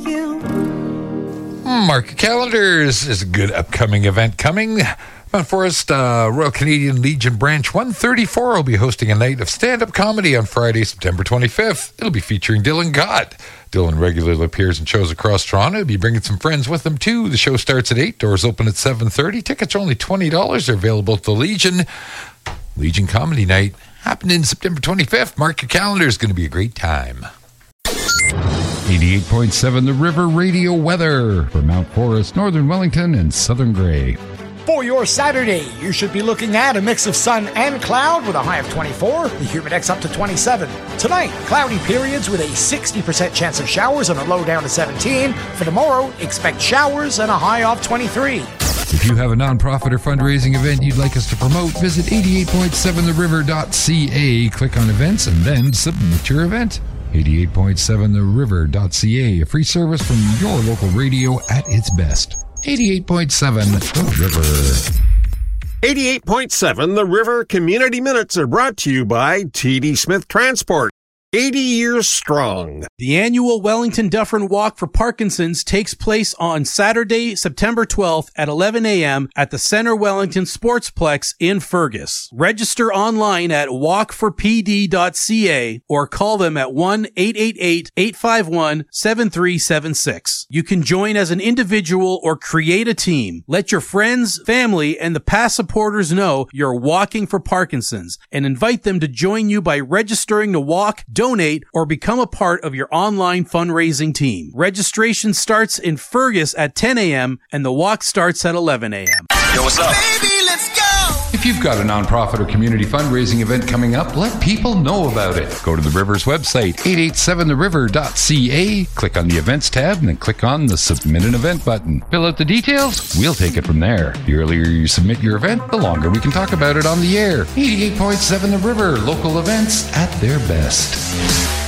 you. Mark your calendars. There's a good upcoming event coming. Mount Forest Royal Canadian Legion Branch 134 will be hosting a night of stand-up comedy on Friday, September 25th. It'll be featuring Dylan Gott. Dylan regularly appears in shows across Toronto. He'll be bringing some friends with him, too. The show starts at 8, doors open at 7:30. Tickets are only $20. They're available at the Legion. Legion Comedy Night happening September 25th. Mark your calendar. It's going to be a great time. 88.7 The River Radio weather for Mount Forest, Northern Wellington, and Southern Grey. For your Saturday, you should be looking at a mix of sun and cloud with a high of 24, the humidex up to 27. Tonight, cloudy periods with a 60% chance of showers and a low down to 17. For tomorrow, expect showers and a high of 23. If you have a nonprofit or fundraising event you'd like us to promote, visit 88.7theriver.ca, click on events, and then submit your event. 88.7theriver.ca, a free service from your local radio at its best. 88.7 The River. 88.7 The River Community Minutes are brought to you by TD Smith Transport. 80 years strong. The annual Wellington Dufferin Walk for Parkinson's takes place on Saturday, September 12th at 11 a.m. at the Centre Wellington Sportsplex in Fergus. Register online at walkforpd.ca or call them at 1-888-851-7376. You can join as an individual or create a team. Let your friends, family, and the past supporters know you're walking for Parkinson's and invite them to join you by registering to walk, donate, or become a part of your online fundraising team. Registration starts in Fergus at 10 a.m. and the walk starts at 11 a.m. Yo, what's up? Baby, let's go! If you've got a nonprofit or community fundraising event coming up, let people know about it. Go to the River's website, 887theriver.ca, click on the events tab, and then click on the submit an event button. Fill out the details, we'll take it from there. The earlier you submit your event, the longer we can talk about it on the air. 88.7 The River, local events at their best.